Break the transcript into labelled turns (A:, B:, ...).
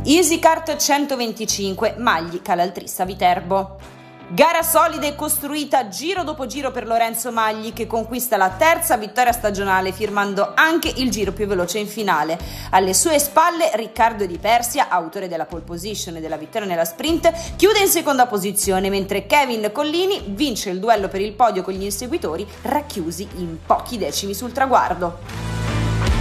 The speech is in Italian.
A: EasyKart 125, Magli Calaltrissa Viterbo. Gara solida e costruita giro dopo giro per Lorenzo Magli, che conquista la terza vittoria stagionale firmando anche il giro più veloce in finale. Alle sue spalle Riccardo Di Persia, autore della pole position e della vittoria nella sprint, chiude in seconda posizione, mentre Kevin Collini vince il duello per il podio con gli inseguitori, racchiusi in pochi decimi sul traguardo.